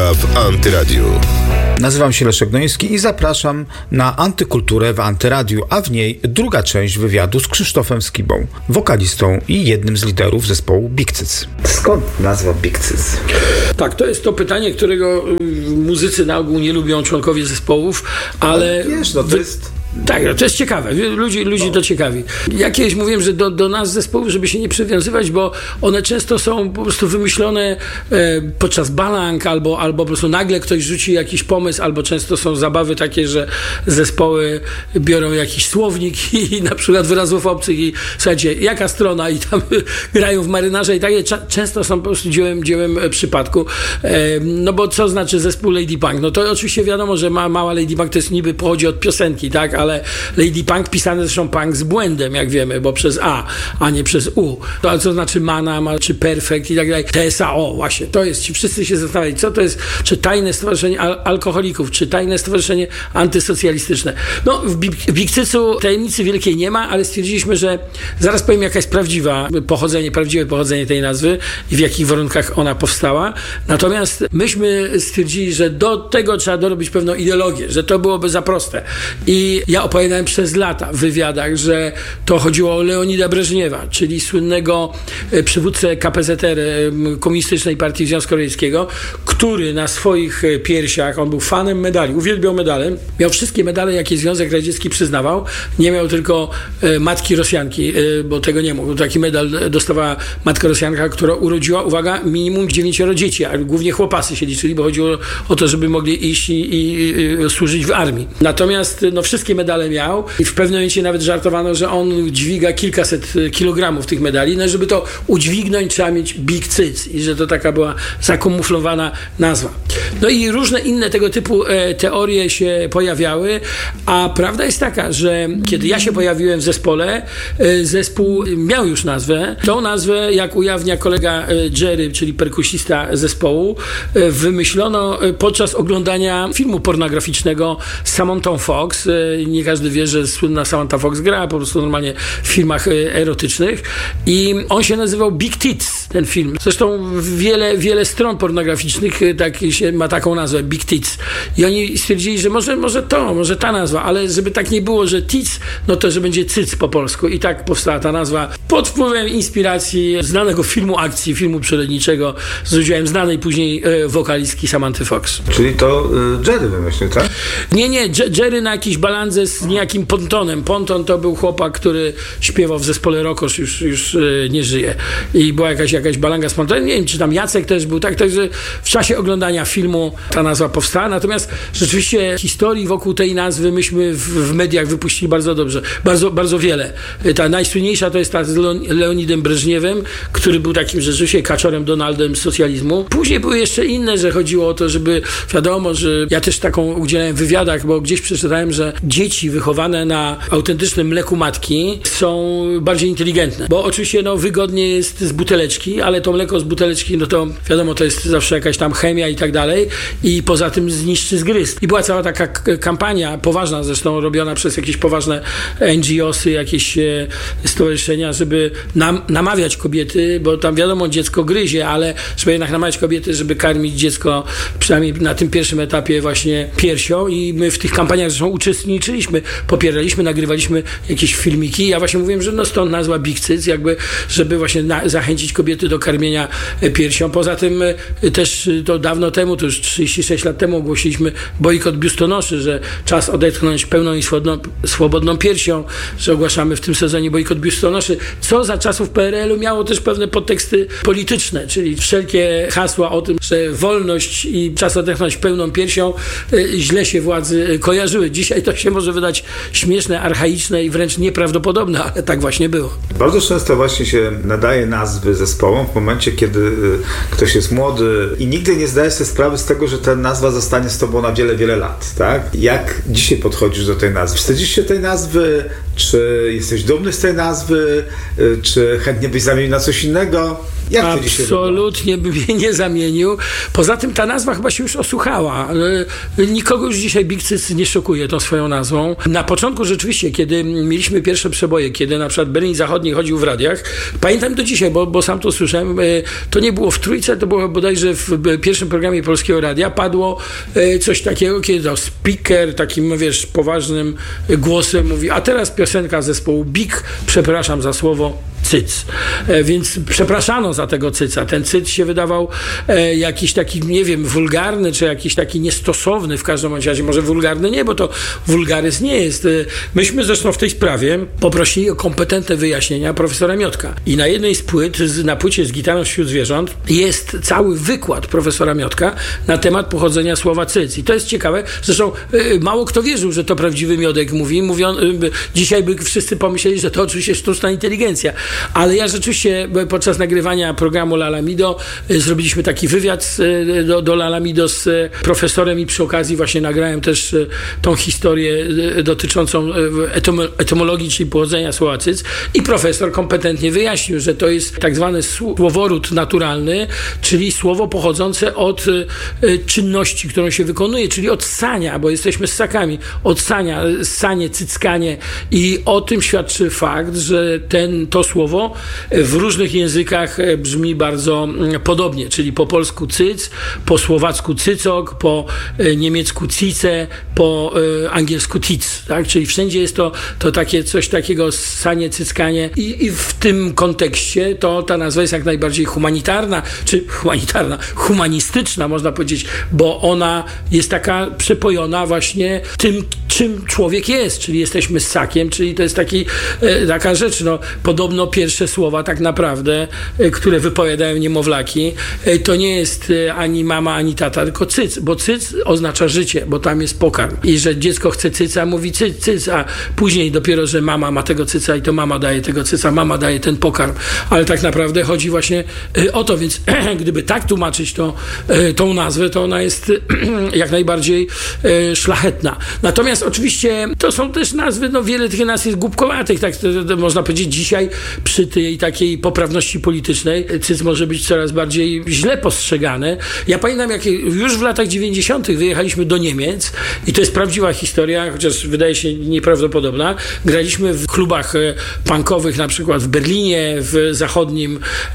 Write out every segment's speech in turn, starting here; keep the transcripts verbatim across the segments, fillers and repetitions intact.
Kultura w Antyradiu. Nazywam się Leszek Noński i zapraszam na Antykulturę w Antyradiu, a w niej druga część wywiadu z Krzysztofem Skibą, wokalistą i jednym z liderów zespołu Big Cyc. Skąd nazwa Big Cyc? Tak, to jest to pytanie, którego muzycy na ogół nie lubią członkowie zespołów, ale... No, wiesz, no to jest... Tak, no to jest ciekawe. Ludzi, ludzi no. to ciekawi. Ja kiedyś mówiłem, że do, do nas zespołów, żeby się nie przywiązywać, bo one często są po prostu wymyślone e, podczas balang, albo, albo po prostu nagle ktoś rzuci jakiś pomysł, albo często są zabawy takie, że zespoły biorą jakiś słownik i, i na przykład wyrazów obcych i słuchajcie, jaka strona i tam grają w marynarza i takie. Często są po prostu dziełem, dziełem przypadku. E, no bo co znaczy zespół Lady Punk? No to oczywiście wiadomo, że ma, mała Lady Punk to jest niby pochodzi od piosenki, tak? Ale Lady Punk pisane zresztą punk z błędem, jak wiemy, bo przez A, a nie przez U. To co znaczy mana, ma, czy perfekt i tak dalej. T S A, o właśnie, to jest, ci wszyscy się zastanawiali, co to jest, czy tajne stowarzyszenie al- alkoholików, czy tajne stowarzyszenie antysocjalistyczne. No, w, Big, w Big Cycu tajemnicy wielkiej nie ma, ale stwierdziliśmy, że zaraz powiem, jaka jest prawdziwa pochodzenie, prawdziwe pochodzenie tej nazwy i w jakich warunkach ona powstała. Natomiast myśmy stwierdzili, że do tego trzeba dorobić pewną ideologię, że to byłoby za proste. I ja opowiadałem przez lata w wywiadach, że to chodziło o Leonida Breżniewa, czyli słynnego przywódcę K P Z R, Komunistycznej Partii Związku Radzieckiego, który na swoich piersiach, on był fanem medali, uwielbiał medale, miał wszystkie medale, jakie Związek Radziecki przyznawał, nie miał tylko matki Rosjanki, bo tego nie mógł. Taki medal dostawała matka Rosjanka, która urodziła, uwaga, minimum dziewięcioro dzieci, a głównie chłopasy się liczyli, bo chodziło o to, żeby mogli iść i, i, i służyć w armii. Natomiast no, wszystkie medale miał i w pewnym momencie nawet żartowano, że on dźwiga kilkaset kilogramów tych medali, no żeby to udźwignąć trzeba mieć Big Cyc i że to taka była zakamuflowana nazwa. No i różne inne tego typu e, teorie się pojawiały, a prawda jest taka, że kiedy ja się pojawiłem w zespole, e, zespół miał już nazwę. Tą nazwę, jak ujawnia kolega e, Jerry, czyli perkusista zespołu, e, wymyślono podczas oglądania filmu pornograficznego z Samanthą Fox. E, nie każdy wie, że słynna Samantha Fox gra po prostu normalnie w filmach erotycznych i on się nazywał Big Tits, ten film. Zresztą wiele, wiele stron pornograficznych tak się, ma taką nazwę, Big Tits. I oni stwierdzili, że może, może to, może ta nazwa, ale żeby tak nie było, że tits, no to, że będzie cyc po polsku. I tak powstała ta nazwa pod wpływem inspiracji znanego filmu akcji, filmu przyrodniczego z udziałem znanej później e, wokalistki Samanthy Fox. Czyli to y, Jerry wymyślił, tak? Nie, nie, Jerry na jakiejś balandze z niejakim Pontonem. Ponton to był chłopak, który śpiewał w zespole Rokosz, już, już yy, nie żyje. I była jakaś, jakaś balanga z Pontonem. Nie wiem, czy tam Jacek też był, tak? Także w czasie oglądania filmu ta nazwa powstała. Natomiast rzeczywiście historii wokół tej nazwy myśmy w, w mediach wypuścili bardzo dobrze. Bardzo, bardzo wiele. Ta najsłynniejsza to jest ta z Leonidem Breżniewem, który był takim rzeczywiście kaczorem Donaldem socjalizmu. Później były jeszcze inne, że chodziło o to, żeby wiadomo, że ja też taką udzielałem w wywiadach, bo gdzieś przeczytałem, że dzieci wychowane na autentycznym mleku matki są bardziej inteligentne, bo oczywiście no, wygodnie jest z buteleczki, ale to mleko z buteleczki, no to wiadomo, to jest zawsze jakaś tam chemia i tak dalej i poza tym zniszczy zgryz. I była cała taka k- kampania, poważna zresztą, robiona przez jakieś poważne N G O sy, jakieś e, stowarzyszenia, żeby nam, namawiać kobiety, bo tam wiadomo, dziecko gryzie, ale żeby jednak namawiać kobiety, żeby karmić dziecko przynajmniej na tym pierwszym etapie właśnie piersią i my w tych kampaniach zresztą uczestniczyliśmy, popieraliśmy, nagrywaliśmy jakieś filmiki. Ja właśnie mówiłem, że no stąd nazwa Big Cyc, jakby, żeby właśnie na, zachęcić kobiety do karmienia piersią. Poza tym też to dawno temu, to już trzydzieści sześć lat temu ogłosiliśmy bojkot biustonoszy, że czas odetchnąć pełną i swobodną, swobodną piersią, że ogłaszamy w tym sezonie bojkot biustonoszy, co za czasów P R L u miało też pewne podteksty polityczne, czyli wszelkie hasła o tym, że wolność i czas odetchnąć pełną piersią źle się władzy kojarzyły. Dzisiaj to się może wydać śmieszne, archaiczne i wręcz nieprawdopodobne, ale tak właśnie było. Bardzo często właśnie się nadaje nazwy zespołom w momencie, kiedy ktoś jest młody i nigdy nie zdaje sobie sprawy z tego, że ta nazwa zostanie z tobą na wiele, wiele lat, tak? Jak dzisiaj podchodzisz do tej nazwy? Wstydzisz się tej nazwy? Czy jesteś dumny z tej nazwy? Czy chętnie byś zamienił na coś innego? Jak to dzisiaj Absolutnie bym jej nie zamienił. Poza tym ta nazwa chyba się już osłuchała. Nikogo już dzisiaj Big Cyc nie szokuje tą swoją nazwą. Na początku rzeczywiście, kiedy mieliśmy pierwsze przeboje, kiedy na przykład Berlin Zachodni chodził w radiach, pamiętam do dzisiaj, bo, bo sam to słyszałem, to nie było w Trójce, to było bodajże w pierwszym programie Polskiego Radia, padło coś takiego, kiedy to speaker takim, wiesz, poważnym głosem mówi, a teraz piosenka zespołu Big, przepraszam za słowo, cyc. E, więc przepraszano za tego cyca. Ten cyc się wydawał e, jakiś taki, nie wiem, wulgarny, czy jakiś taki niestosowny w każdym razie. Może wulgarny nie, bo to wulgaryzm nie jest. E, myśmy zresztą w tej sprawie poprosili o kompetentne wyjaśnienia profesora Miotka. I na jednej z płyt, z, na płycie z Gitarą wśród zwierząt, jest cały wykład profesora Miotka na temat pochodzenia słowa cyc. I to jest ciekawe. Zresztą e, mało kto wierzył, że to prawdziwy Miodek mówi. Mówią, e, dzisiaj by wszyscy pomyśleli, że to oczywiście sztuczna inteligencja. Ale ja rzeczywiście podczas nagrywania programu Lalamido zrobiliśmy taki wywiad do, do Lalamido z profesorem i przy okazji właśnie nagrałem też tą historię dotyczącą etymologii, czyli pochodzenia słowa cyc i profesor kompetentnie wyjaśnił, że to jest tak zwany słoworód naturalny, czyli słowo pochodzące od czynności, którą się wykonuje, czyli od ssania, bo jesteśmy ssakami, od ssania, ssanie, cyckanie i o tym świadczy fakt, że ten, to słowo w różnych językach brzmi bardzo podobnie, czyli po polsku cyc, po słowacku cycok, po niemiecku cice, po angielsku tic, tak? Czyli wszędzie jest to, to takie coś takiego ssanie, cyckanie i, i w tym kontekście to ta nazwa jest jak najbardziej humanitarna, czy humanitarna, humanistyczna można powiedzieć, bo ona jest taka przepojona właśnie tym, czym człowiek jest, czyli jesteśmy ssakiem, czyli to jest taki, taka rzecz, no podobno pierwsze słowa tak naprawdę, które wypowiadają niemowlaki, to nie jest ani mama, ani tata, tylko cyc, bo cyc oznacza życie, bo tam jest pokarm. I że dziecko chce cyca, mówi cyc, cyc, a później dopiero, że mama ma tego cyca i to mama daje tego cyca, mama daje ten pokarm. Ale tak naprawdę chodzi właśnie o to, więc gdyby tak tłumaczyć to, tą nazwę, to ona jest jak najbardziej szlachetna. Natomiast oczywiście to są też nazwy, no wiele tych nazw jest głupkowatych, tak to, to można powiedzieć dzisiaj przy tej takiej poprawności politycznej cyc może być coraz bardziej źle postrzegane. Ja pamiętam, jak już w latach dziewięćdziesiątych wyjechaliśmy do Niemiec i to jest prawdziwa historia, chociaż wydaje się nieprawdopodobna. Graliśmy w klubach punkowych, na przykład w Berlinie, w zachodnim,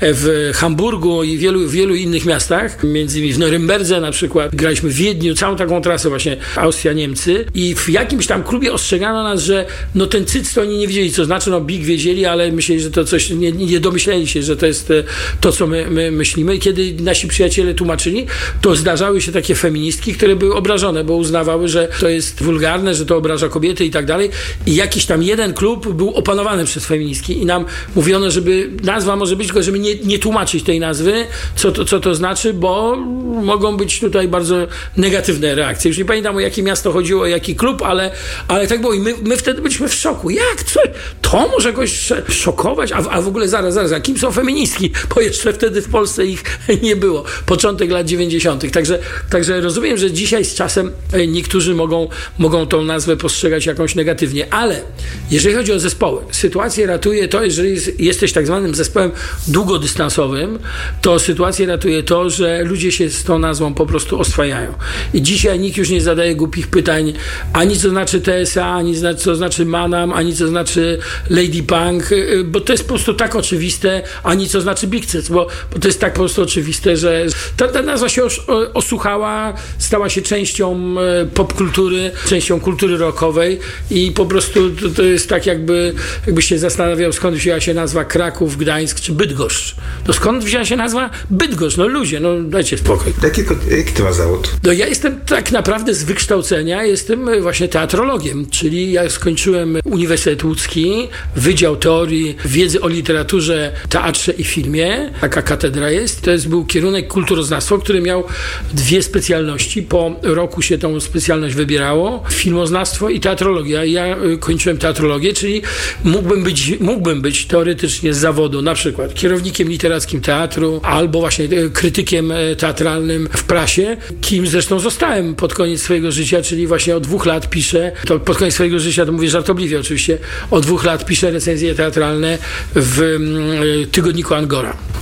w Hamburgu i wielu, wielu innych miastach, między innymi w Norymberdze na przykład. Graliśmy w Wiedniu, całą taką trasę właśnie Austria, Niemcy i w jakimś tam klubie ostrzegano nas, że no ten cyc to oni nie wiedzieli, co znaczy, no Big wiedzieli, ale myśleli, że to coś, nie, nie domyśleli się, że to jest to, co my, my myślimy. I kiedy nasi przyjaciele tłumaczyli, to zdarzały się takie feministki, które były obrażone, bo uznawały, że to jest wulgarne, że to obraża kobiety i tak dalej. I jakiś tam jeden klub był opanowany przez feministki i nam mówiono, żeby nazwa może być, tylko żeby nie, nie tłumaczyć tej nazwy, co to, co to znaczy, bo mogą być tutaj bardzo negatywne reakcje. Już nie pamiętam, o jakie miasto chodziło, o jaki klub, ale, ale tak było. I my, my wtedy byliśmy w szoku. Jak? Co? To może jakoś szokować? A, a w ogóle zaraz, zaraz, a kim są feministki? Bo jeszcze wtedy w Polsce ich nie było. Początek lat dziewięćdziesiątych. Także, także rozumiem, że dzisiaj z czasem niektórzy mogą, mogą tą nazwę postrzegać jakąś negatywnie, ale jeżeli chodzi o zespoły, sytuację ratuje to, jeżeli jesteś tak zwanym zespołem długodystansowym, to sytuację ratuje to, że ludzie się z tą nazwą po prostu oswajają. I dzisiaj nikt już nie zadaje głupich pytań, ani co znaczy T S A, ani co znaczy Manam, ani co znaczy Lady Punk, bo to jest po prostu tak oczywiste, ani co znaczy Big Cyc, bo, bo to jest tak po prostu oczywiste, że ta, ta nazwa się os, osłuchała, stała się częścią popkultury, częścią kultury rockowej i po prostu to, to jest tak jakby, jakbyś się zastanawiał, skąd wzięła się nazwa Kraków, Gdańsk czy Bydgoszcz. No skąd wzięła się nazwa Bydgoszcz? No ludzie, no dajcie spokój. Jaki, jaki ty masz zawód? No ja jestem tak naprawdę z wykształcenia, jestem właśnie teatrologiem, czyli ja skończyłem Uniwersytet Łódzki, Wydział Teorii Wiedzy o Literaturze, Teatrze i Filmie. Taka katedra jest. To jest, był kierunek kulturoznawstwo, który miał dwie specjalności. Po roku się tą specjalność wybierało. Filmoznawstwo i teatrologia. Ja kończyłem teatrologię, czyli mógłbym być, mógłbym być teoretycznie z zawodu, na przykład kierownikiem literackim teatru, albo właśnie krytykiem teatralnym w prasie, kim zresztą zostałem pod koniec swojego życia, czyli właśnie od dwóch lat piszę, to pod koniec swojego życia, to mówię żartobliwie oczywiście, od dwóch lat piszę recenzje teatralne w tygodniku Angora.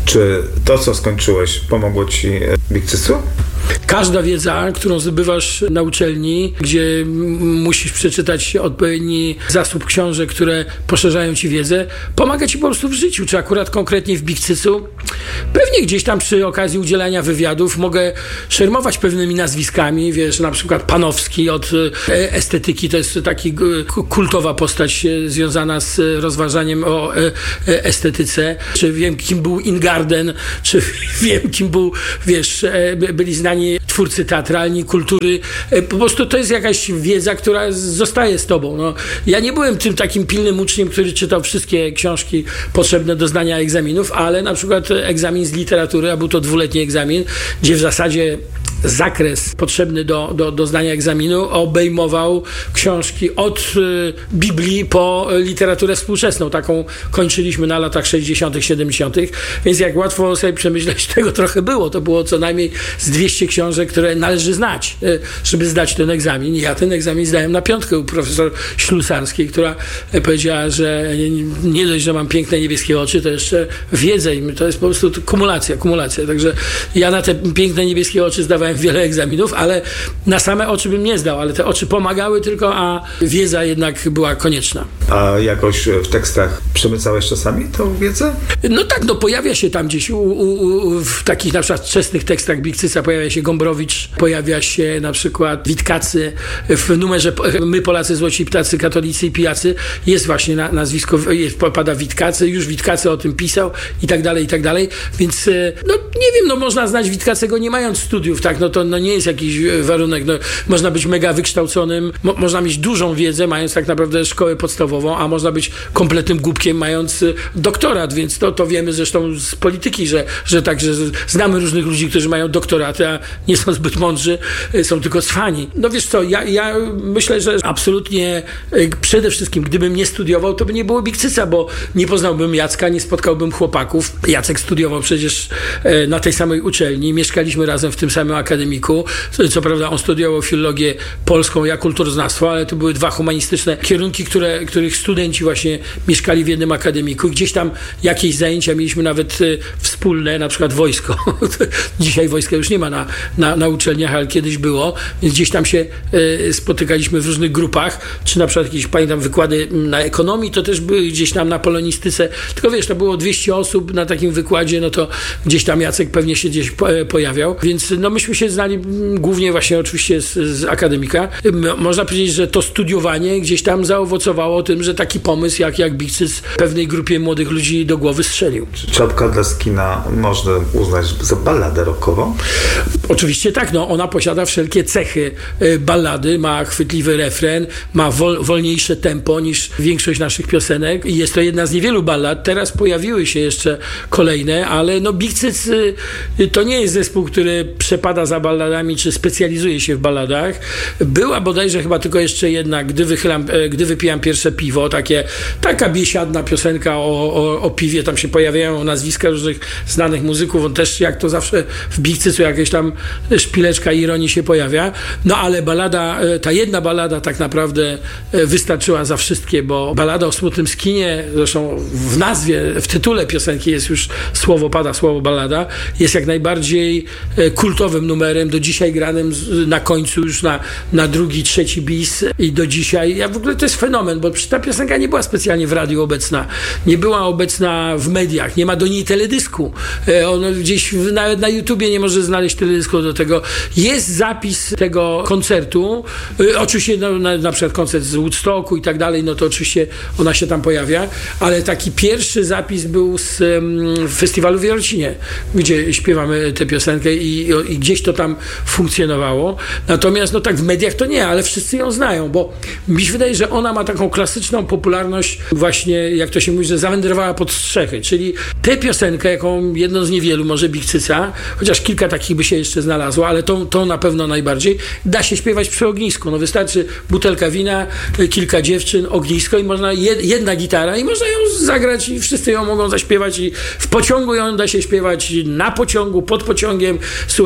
Czy to, co skończyłeś, pomogło ci w Big Cycu? Każda wiedza, którą zdobywasz na uczelni, gdzie musisz przeczytać odpowiedni zasób książek, które poszerzają ci wiedzę, pomaga ci po prostu w życiu. Czy akurat konkretnie w Big Cycu? Pewnie gdzieś tam przy okazji udzielania wywiadów mogę szermować pewnymi nazwiskami, wiesz, na przykład Panowski od estetyki, to jest taki kultowa postać związana z rozważaniem o estetyce. Czy wiem, kim był Ingarden, czy wiem, kim był, wiesz, byli znani twórcy teatralni, kultury. Po prostu to jest jakaś wiedza, która zostaje z tobą. No, ja nie byłem tym takim pilnym uczniem, który czytał wszystkie książki potrzebne do zdania egzaminów, ale na przykład egzamin z literatury, a był to dwuletni egzamin, gdzie w zasadzie zakres potrzebny do, do, do zdania egzaminu obejmował książki od y, Biblii po literaturę współczesną. Taką kończyliśmy na latach sześćdziesiątych, siedemdziesiątych, więc jak łatwo sobie przemyśleć, tego trochę było. To było co najmniej z dwieście książek, które należy znać, y, żeby zdać ten egzamin. Ja ten egzamin zdałem na piątkę u profesor Ślusarskiej, która y, powiedziała, że nie dość, że mam piękne niebieskie oczy, to jeszcze wiedzę i to jest po prostu kumulacja, kumulacja. Także ja na te piękne niebieskie oczy zdawałem wiele egzaminów, ale na same oczy bym nie zdał, ale te oczy pomagały tylko, a wiedza jednak była konieczna. A jakoś w tekstach przemycałeś czasami tą wiedzę? No tak, no pojawia się tam gdzieś u, u, w takich na przykład wczesnych tekstach Big Cyca pojawia się Gombrowicz, pojawia się na przykład Witkacy, w numerze My Polacy Złoci Ptacy, Katolicy i Pijacy jest właśnie na, nazwisko, jest, pada Witkacy, już Witkacy o tym pisał i tak dalej, i tak dalej, więc no nie wiem, no można znać Witkacego nie mając studiów, tak, no to no nie jest jakiś warunek, no, można być mega wykształconym, mo, można mieć dużą wiedzę, mając tak naprawdę szkołę podstawową, a można być kompletnym głupkiem, mając doktorat, więc to, to wiemy zresztą z polityki, że, że tak, że znamy różnych ludzi, którzy mają doktoraty, a nie są zbyt mądrzy, są tylko cwani. No wiesz co, ja, ja myślę, że absolutnie przede wszystkim, gdybym nie studiował, to by nie było Big Cyca, bo nie poznałbym Jacka, nie spotkałbym chłopaków. Jacek studiował przecież na tej samej uczelni, mieszkaliśmy razem w tym samym akademiku. Co prawda on studiował filologię polską, ja kulturoznawstwo, ale to były dwa humanistyczne kierunki, które, których studenci właśnie mieszkali w jednym akademiku. Gdzieś tam jakieś zajęcia mieliśmy nawet wspólne, na przykład wojsko. Dzisiaj wojska już nie ma na, na, na uczelniach, ale kiedyś było, więc gdzieś tam się y, spotykaliśmy w różnych grupach, czy na przykład jakieś, pamiętam, wykłady na ekonomii, to też były gdzieś tam na polonistyce, tylko wiesz, to było dwieście osób na takim wykładzie, no to gdzieś tam Jacek pewnie się gdzieś po, pojawiał, więc no myśmy się znali głównie właśnie oczywiście z, z akademika. Można powiedzieć, że to studiowanie gdzieś tam zaowocowało tym, że taki pomysł jak, jak Big Cyc pewnej grupie młodych ludzi do głowy strzelił. Czy Czapka dla skina można uznać za balladę rockową? Oczywiście tak, no ona posiada wszelkie cechy ballady, ma chwytliwy refren, ma wol, wolniejsze tempo niż większość naszych piosenek i jest to jedna z niewielu ballad. Teraz pojawiły się jeszcze kolejne, ale no Big Cyc to nie jest zespół, który przepada za balladami, czy specjalizuje się w balladach. Była bodajże chyba tylko jeszcze jedna, gdy, wychylam, gdy wypijam pierwsze piwo, takie, taka biesiadna piosenka o, o, o piwie, tam się pojawiają nazwiska różnych znanych muzyków, on też jak to zawsze w Big Cycu jakaś tam szpileczka ironii się pojawia, no ale ballada, ta jedna ballada tak naprawdę wystarczyła za wszystkie, bo ballada o smutnym skinie, zresztą w nazwie, w tytule piosenki jest już słowo, pada słowo ballada, jest jak najbardziej kultowym numerem, do dzisiaj granym na końcu już na, na drugi, trzeci bis i do dzisiaj. Ja w ogóle to jest fenomen, bo ta piosenka nie była specjalnie w radiu obecna, nie była obecna w mediach, nie ma do niej teledysku. Ono gdzieś nawet na YouTubie nie może znaleźć teledysku do tego. Jest zapis tego koncertu, oczywiście no, na, na przykład koncert z Woodstocku i tak dalej, no to oczywiście ona się tam pojawia, ale taki pierwszy zapis był z um, festiwalu w Jarocinie, gdzie śpiewamy tę piosenkę i, i gdzieś to tam funkcjonowało. Natomiast no tak w mediach to nie, ale wszyscy ją znają, bo mi się wydaje, że ona ma taką klasyczną popularność właśnie, jak to się mówi, że zawędrowała pod strzechy, czyli tę piosenkę, jaką jedną z niewielu, może Big Cyca, chociaż kilka takich by się jeszcze znalazło, ale tą, tą na pewno najbardziej, da się śpiewać przy ognisku. No wystarczy butelka wina, kilka dziewczyn, ognisko i można, jed, jedna gitara i można ją zagrać i wszyscy ją mogą zaśpiewać i w pociągu ją da się śpiewać, na pociągu, pod pociągiem, słuchaj, w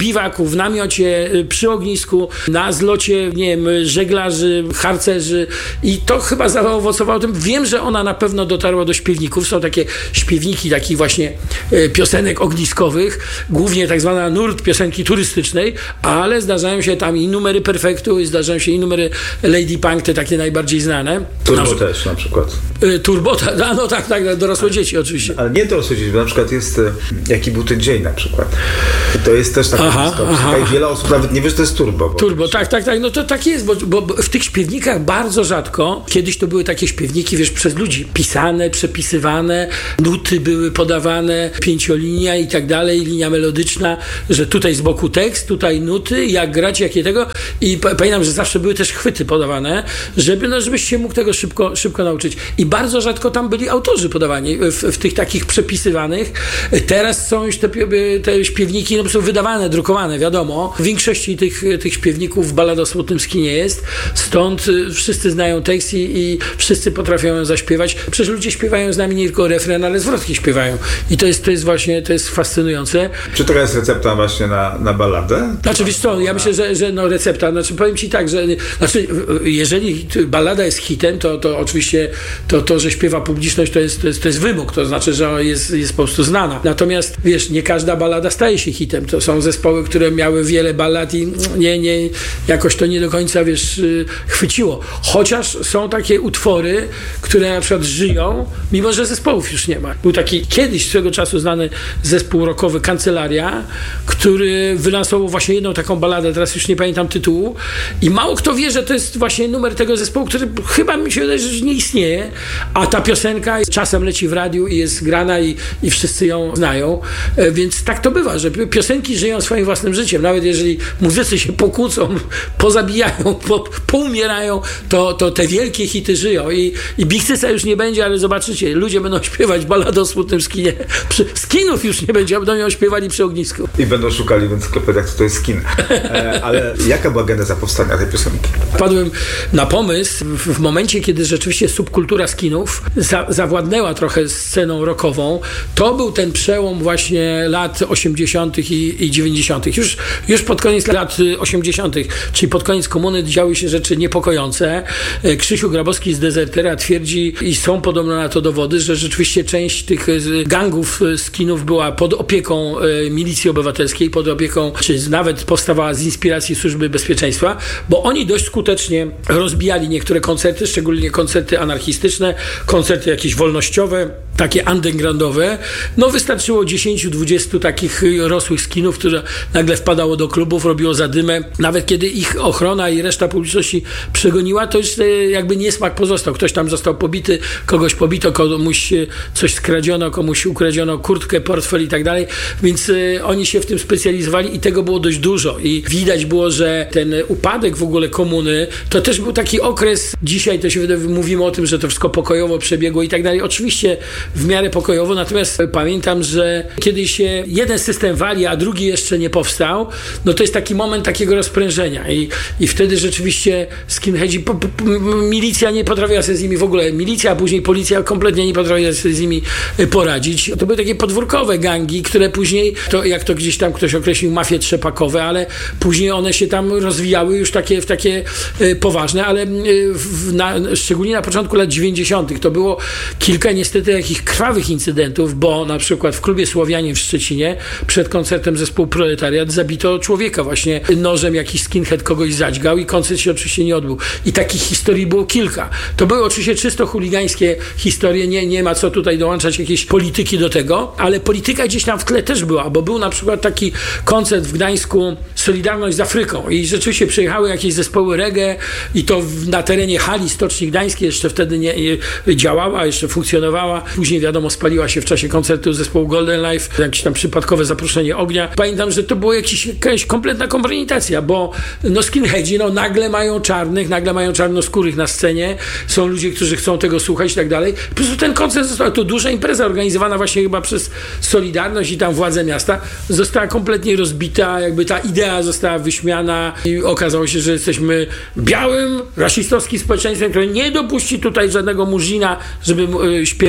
biwaku, w namiocie, przy ognisku, na zlocie, nie wiem, żeglarzy, harcerzy i to chyba zaowocowało tym. Wiem, że ona na pewno dotarła do śpiewników. Są takie śpiewniki takich właśnie piosenek ogniskowych, głównie tak zwana nurt piosenki turystycznej, ale zdarzają się tam i numery Perfektu, i zdarzają się i numery Lady Punk, te takie najbardziej znane. Turbo na, też na przykład. Turbo, a no tak, tak, dorosłe dzieci oczywiście. Ale nie dorosłe dzieci, bo na przykład jest Jaki był ten dzień na przykład. I to jest też taka aha, aha. I wiele osób nawet nie wie, że to jest turbo. Turbo, tak, tak, tak, no to tak jest, bo, bo, bo w tych śpiewnikach bardzo rzadko, kiedyś to były takie śpiewniki, wiesz, przez ludzi, pisane, przepisywane, nuty były podawane, pięciolinia i tak dalej, linia melodyczna, że tutaj z boku tekst, tutaj nuty, jak grać, jakie tego i p- pamiętam, że zawsze były też chwyty podawane, żeby, no, żebyś się mógł tego szybko, szybko nauczyć. I bardzo rzadko tam byli autorzy podawani w, w tych takich przepisywanych. Teraz są już te, te śpiewniki, no, są wydawane, drukowane, wiadomo. W większości tych, tych śpiewników Ballada o smutnym skinie jest, stąd wszyscy znają tekst i, i wszyscy potrafią ją zaśpiewać. Przecież ludzie śpiewają z nami nie tylko refren, ale zwrotki śpiewają. I to jest, to jest właśnie, to jest fascynujące. Czy to jest recepta właśnie na, na balladę? Znaczy, wiesz co, ja myślę, że, że no recepta, znaczy powiem ci tak, że znaczy, jeżeli ballada jest hitem, to, to oczywiście to, to, że śpiewa publiczność, to jest, to jest, to jest wymóg, to znaczy, że jest, jest po prostu znana. Natomiast, wiesz, nie każda ballada staje się hitem. To są zespoły, które miały wiele ballad i nie, nie, jakoś to nie do końca, wiesz, chwyciło. Chociaż są takie utwory, które na przykład żyją, mimo że zespołów już nie ma. Był taki kiedyś swego czasu znany zespół rockowy Kancelaria, który wylansował właśnie jedną taką balladę, teraz już nie pamiętam tytułu i mało kto wie, że to jest właśnie numer tego zespołu, który chyba mi się wydaje, że nie istnieje, a ta piosenka czasem leci w radiu i jest grana i, i wszyscy ją znają, więc tak to bywa, że piosenki żyją swoim własnym życiem, nawet jeżeli muzycy się pokłócą, pozabijają, po, poumierają, to, to te wielkie hity żyją i, i Big-Cyca już nie będzie, ale zobaczycie, ludzie będą śpiewać balladę o smutnym skinie, przy, skinów już nie będzie, a będą ją śpiewali przy ognisku. I będą szukali w encyklopediach, co to jest skin. E, ale jaka była geneza powstania tej piosenki? Padłem na pomysł w, w momencie, kiedy rzeczywiście subkultura skinów za, zawładnęła trochę sceną rockową. To był ten przełom właśnie lat osiemdziesiątych i, i dziewięćdziesiątych. Już, już pod koniec lat osiemdziesiątych, czyli pod koniec komuny, działy się rzeczy niepokojące. Krzysiu Grabowski z Dezertera twierdzi, i są podobno na to dowody, że rzeczywiście część tych gangów skinów była pod opieką milicji obywatelskiej, pod opieką, czy nawet powstawała z inspiracji Służby Bezpieczeństwa, bo oni dość skutecznie rozbijali niektóre koncerty, szczególnie koncerty anarchistyczne, koncerty jakieś wolnościowe, takie undergroundowe. No wystarczyło dziesięć dwadzieścia takich rosłych skinów, które nagle wpadało do klubów, robiło zadymę. Nawet kiedy ich ochrona i reszta publiczności przegoniła, to już jakby niesmak pozostał. Ktoś tam został pobity, kogoś pobito, komuś coś skradziono, komuś ukradziono kurtkę, portfel i tak dalej. Więc y, oni się w tym specjalizowali i tego było dość dużo. I widać było, że ten upadek w ogóle komuny, to też był taki okres, dzisiaj to się wydaje, mówimy o tym, że to wszystko pokojowo przebiegło i tak dalej. Oczywiście w miarę pokojowo, natomiast pamiętam, że kiedy się jeden system wali, a drugi jeszcze nie powstał, no to jest taki moment takiego rozprężenia i, i wtedy rzeczywiście skinheadzi, po, po, milicja nie potrafiła sobie z nimi w ogóle, milicja, a później policja kompletnie nie potrafiła sobie z nimi poradzić. To były takie podwórkowe gangi, które później, to jak to gdzieś tam ktoś określił, mafie trzepakowe, ale później one się tam rozwijały już takie, w takie poważne, ale w, na, szczególnie na początku lat dziewięćdziesiątych to było kilka niestety takich krwawych incydentów, bo na przykład w klubie Słowianin w Szczecinie przed koncertem zespół Proletariat zabito człowieka właśnie nożem, jakiś skinhead kogoś zadźgał i koncert się oczywiście nie odbył. I takich historii było kilka. To były oczywiście czysto chuligańskie historie, nie, nie ma co tutaj dołączać jakiejś polityki do tego, ale polityka gdzieś tam w tle też była, bo był na przykład taki koncert w Gdańsku Solidarność z Afryką i rzeczywiście przyjechały jakieś zespoły reggae i to na terenie hali Stoczni Gdańskiej jeszcze wtedy nie, nie działała, jeszcze funkcjonowała. Później wiadomo spaliła się w czasie koncertu zespołu Golden Life, jakieś tam przypadkowe zaproszenie ognia. Pamiętam, że to była jakiś, jakaś kompletna kompromitacja, bo no skinheadzi no nagle mają czarnych, nagle mają czarnoskórych na scenie, są ludzie, którzy chcą tego słuchać i tak dalej. Po prostu ten koncert został, to duża impreza organizowana właśnie chyba przez Solidarność i tam władze miasta, została kompletnie rozbita, jakby ta idea została wyśmiana i okazało się, że jesteśmy białym, rasistowskim społeczeństwem, które nie dopuści tutaj żadnego murzina, żeby śpiewał tutaj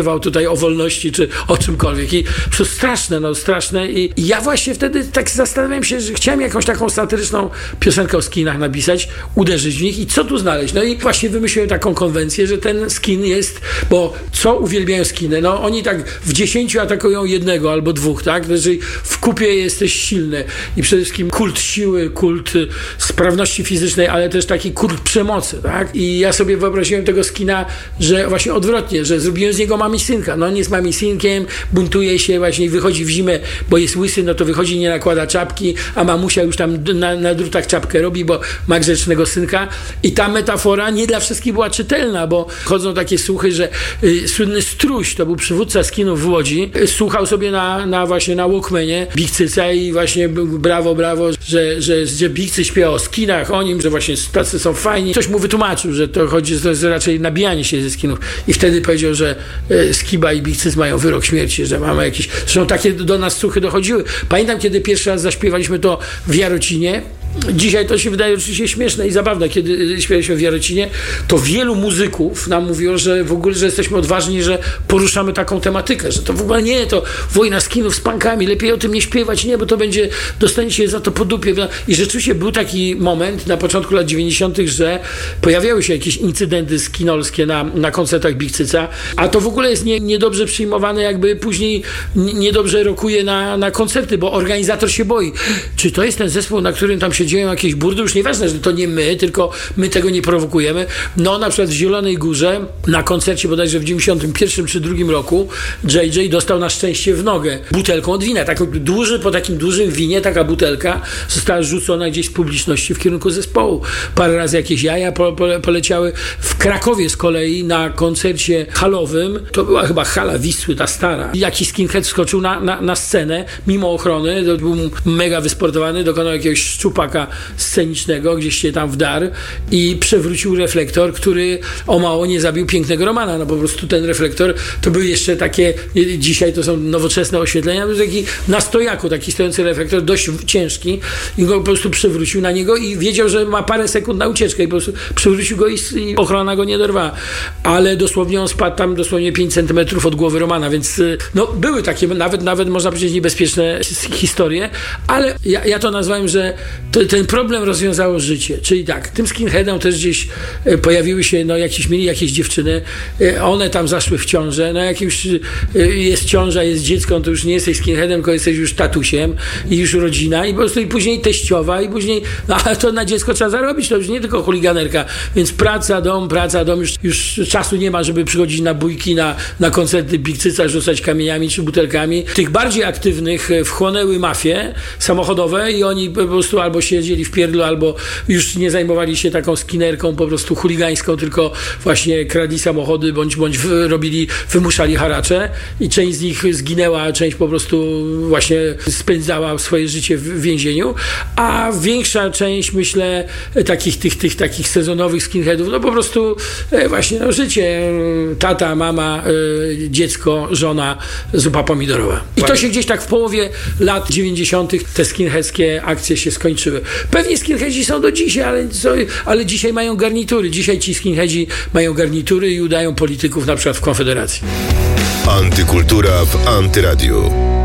o wolności, czy o czymkolwiek. I po prostu straszne, no straszne. I, i ja właśnie wtedy tak zastanawiałem się, że chciałem jakąś taką satyryczną piosenkę o skinach napisać, uderzyć w nich i co tu znaleźć? No i właśnie wymyśliłem taką konwencję, że ten skin jest, bo co uwielbiają skiny? No oni tak w dziesięciu atakują jednego albo dwóch, tak? Jeżeli w kupie jesteś silny i przede wszystkim kult siły, kult sprawności fizycznej, ale też taki kult przemocy, tak? I ja sobie wyobraziłem tego skina, że właśnie odwrotnie, że zrobiłem z niego mamicynka. No on jest mamicynkiem, buntuje się właśnie i wychodzi w zimę, bo jest łysy, no to wychodzi, nie nakłada czapki, a mamusia już tam na, na drutach czapkę robi, bo ma grzecznego synka. I ta metafora nie dla wszystkich była czytelna, bo chodzą takie słuchy, że y, słynny Struś, to był przywódca skinów w Łodzi, y, słuchał sobie na, na właśnie na Walkmanie Big Cyca i właśnie brawo, brawo, że, że, że Big Cyc śpiewa o skinach, o nim, że właśnie tacy są fajni. Ktoś mu wytłumaczył, że to chodzi, że to jest raczej nabijanie się ze skinów. I wtedy powiedział, że y, Skiba i Big Cyc mają wyrok śmierci, że mamy jakieś... Zresztą takie do nas słuchy dochodziły. Pamiętam, kiedy pierwszy raz zaśpiewaliśmy to w Jarocinie. Dzisiaj to się wydaje oczywiście śmieszne i zabawne, kiedy śpiewaliśmy w Jarocinie, to wielu muzyków nam mówiło, że w ogóle, że jesteśmy odważni, że poruszamy taką tematykę, że to w ogóle nie, to wojna skinów z punkami, lepiej o tym nie śpiewać, nie, bo to będzie, dostaniecie za to po dupie. I rzeczywiście był taki moment na początku lat dziewięćdziesiątych, że pojawiały się jakieś incydenty skinolskie na, na koncertach Big Cyca, a to w ogóle jest nie, niedobrze przyjmowane, jakby później niedobrze rokuje na, na koncerty, bo organizator się boi. Czy to jest ten zespół, na którym tam się dzieją jakieś burdy, już nieważne, że to nie my, tylko my tego nie prowokujemy. No na przykład w Zielonej Górze na koncercie bodajże w dziewięćdziesiątym pierwszym czy drugim roku J J dostał na szczęście w nogę butelką od wina. Tak duży, po takim dużym winie taka butelka została rzucona gdzieś z publiczności w kierunku zespołu. Parę razy jakieś jaja po, po, poleciały. W Krakowie z kolei na koncercie halowym, to była chyba hala Wisły, ta stara. Jakiś skinhead skoczył na, na, na scenę mimo ochrony, to był mega wysportowany, dokonał jakiegoś szczupaka scenicznego, gdzieś się tam wdarł i przewrócił reflektor, który o mało nie zabił pięknego Romana. No po prostu ten reflektor to były jeszcze takie, dzisiaj to są nowoczesne oświetlenia, to był taki na stojaku, taki stojący reflektor, dość ciężki i go po prostu przewrócił na niego i wiedział, że ma parę sekund na ucieczkę i po prostu przewrócił go i, i ochrona go nie dorwała. Ale dosłownie on spadł tam dosłownie pięć centymetrów od głowy Romana, więc no były takie, nawet, nawet można powiedzieć niebezpieczne historie, ale ja, ja to nazwałem, że to, ten problem rozwiązało życie. Czyli tak, tym skinheadom też gdzieś e, pojawiły się, no jakieś, mieli jakieś dziewczyny, e, one tam zaszły w ciążę, no jak już e, jest ciąża, jest dziecko, to już nie jesteś skinheadem, tylko jesteś już tatusiem i już rodzina i po prostu i później teściowa i później, no ale to na dziecko trzeba zarobić, to już nie tylko chuliganerka, więc praca, dom, praca, dom, już, już czasu nie ma, żeby przychodzić na bójki, na, na koncerty Big Cyca, rzucać kamieniami czy butelkami. Tych bardziej aktywnych wchłonęły mafie samochodowe i oni po prostu albo siedzieli w pierdlu, albo już nie zajmowali się taką skinerką po prostu chuligańską, tylko właśnie kradli samochody, bądź, bądź w, robili, wymuszali haracze i część z nich zginęła, a część po prostu właśnie spędzała swoje życie w więzieniu, a większa część, myślę, takich tych, tych takich sezonowych skinheadów, no po prostu właśnie no, życie, tata, mama, dziecko, żona, zupa pomidorowa. I to się gdzieś tak w połowie lat dziewięćdziesiątych te skinheadskie akcje się skończyły. Pewnie skinheadzi są do dzisiaj, ale, ale dzisiaj mają garnitury. Dzisiaj ci skinheadzi mają garnitury i udają polityków na przykład w Konfederacji. Antykultura w Antyradiu.